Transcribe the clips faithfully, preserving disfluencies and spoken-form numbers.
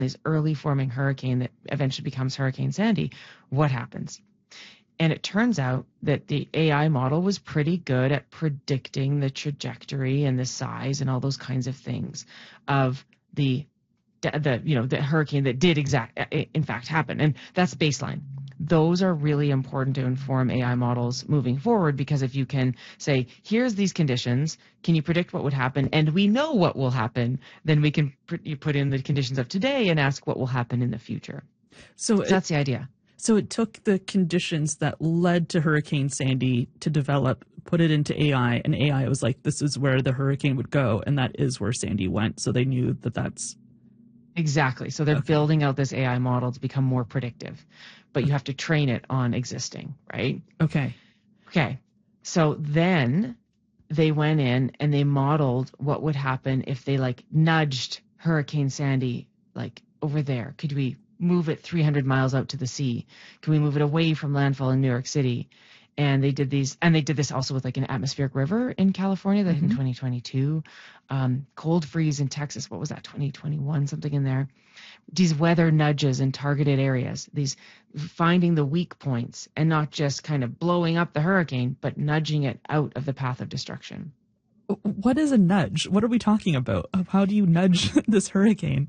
this early forming hurricane that eventually becomes Hurricane Sandy, what happens? And it turns out that the A I model was pretty good at predicting the trajectory and the size and all those kinds of things of the the you know the hurricane that did exact in fact happen. And that's baseline. Those are really important to inform A I models moving forward, because if you can say, here's these conditions, can you predict what would happen? And we know what will happen, then we can put, you put in the conditions of today and ask what will happen in the future. So, so it, that's the idea. So it took the conditions that led to Hurricane Sandy to develop, put it into A I, and A I was like, this is where the hurricane would go, and that is where Sandy went. So they knew that that's... Exactly. So they're okay. building out this A I model to become more predictive, but you have to train it on existing, right? Okay. Okay. So then they went in and they modeled what would happen if they like nudged Hurricane Sandy like over there. Could we move it three hundred miles out to the sea? Can we move it away from landfall in New York City? And they did these, and they did this also with like an atmospheric river in California that mm-hmm. in twenty twenty-two, um, cold freeze in Texas. What was that? twenty twenty-one, something in there. These weather nudges in targeted areas, these finding the weak points and not just kind of blowing up the hurricane, but nudging it out of the path of destruction. What is a nudge? What are we talking about? How do you nudge this hurricane?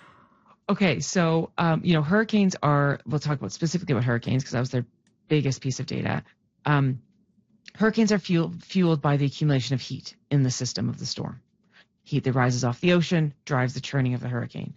Okay, so, um, you know, hurricanes are, we'll talk about specifically about hurricanes because that was their biggest piece of data. Um, hurricanes are fuel, fueled by the accumulation of heat in the system of the storm. Heat that rises off the ocean drives the churning of the hurricane.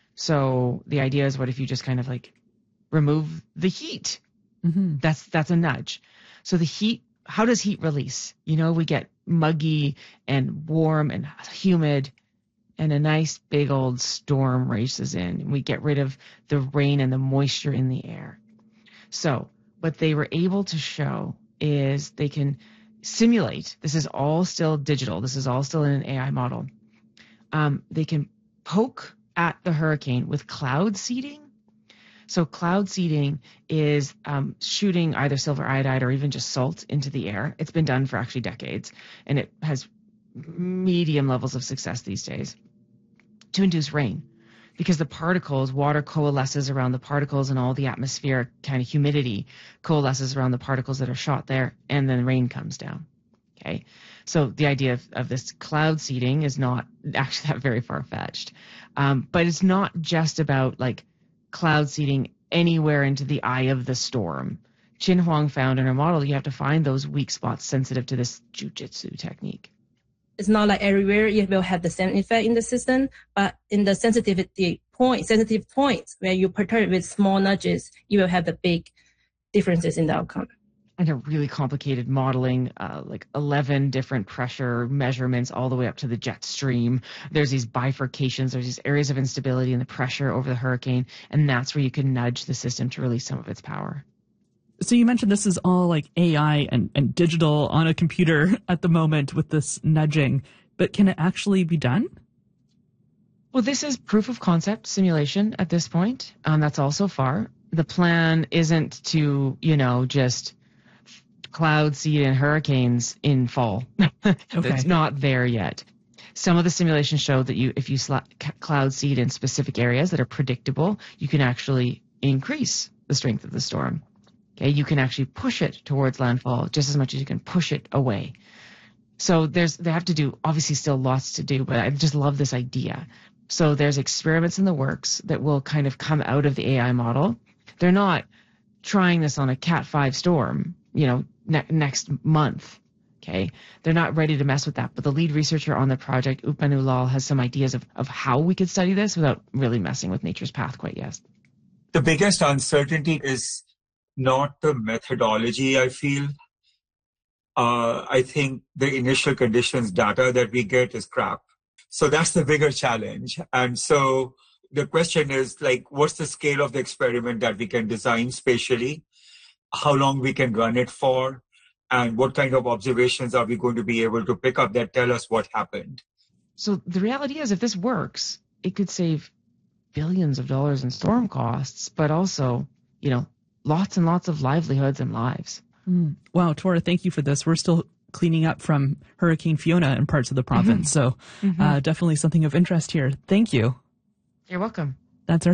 So the idea is, what if you just kind of like remove the heat? Mm-hmm. That's that's a nudge. So the heat, how does heat release? You know, we get muggy and warm and humid, and a nice big old storm races in, and we get rid of the rain and the moisture in the air. So what they were able to show is they can simulate, this is all still digital, this is all still in an A I model. Um, they can poke at the hurricane with cloud seeding. So cloud seeding is um, shooting either silver iodide or even just salt into the air. It's been done for actually decades, and it has medium levels of success these days to induce rain, because the particles, water coalesces around the particles, and all the atmospheric kind of humidity coalesces around the particles that are shot there, and then rain comes down. Okay, so the idea of, of this cloud seeding is not actually that very far-fetched, um, but it's not just about like cloud seeding anywhere into the eye of the storm. Chin Huang found in her model you have to find those weak spots sensitive to this jujitsu technique. It's not like everywhere it will have the same effect in the system, but in the sensitivity point, sensitive points where you perturb with small nudges, you will have the big differences in the outcome. And a really complicated modeling, uh, like eleven different pressure measurements all the way up to the jet stream. There's these bifurcations, there's these areas of instability in the pressure over the hurricane, and that's where you can nudge the system to release some of its power. So you mentioned this is all like A I and, and digital on a computer at the moment with this nudging, but can it actually be done? Well, this is proof of concept simulation at this point. Um, that's all so far. The plan isn't to, you know, just cloud seed and hurricanes in fall. Okay. It's not there yet. Some of the simulations show that you, if you sla- cloud seed in specific areas that are predictable, you can actually increase the strength of the storm. Okay, you can actually push it towards landfall just as much as you can push it away. So there's, they have to do, obviously still lots to do, but I just love this idea. So there's experiments in the works that will kind of come out of the A I model. They're not trying this on a Cat five storm, you know, ne- next month. Okay, they're not ready to mess with that. But the lead researcher on the project, Upmanu Lal, has some ideas of, of how we could study this without really messing with nature's path quite yet. The biggest uncertainty is not the methodology, I feel. Uh, I think the initial conditions data that we get is crap. So that's the bigger challenge. And so the question is, like, what's the scale of the experiment that we can design spatially? How long we can run it for? And what kind of observations are we going to be able to pick up that tell us what happened? So the reality is, if this works, it could save billions of dollars in storm costs, but also, you know, lots and lots of livelihoods and lives. Mm. Wow, Tora, thank you for this. We're still cleaning up from Hurricane Fiona in parts of the province, mm-hmm. so mm-hmm. Uh, definitely something of interest here. Thank you. You're welcome. That's our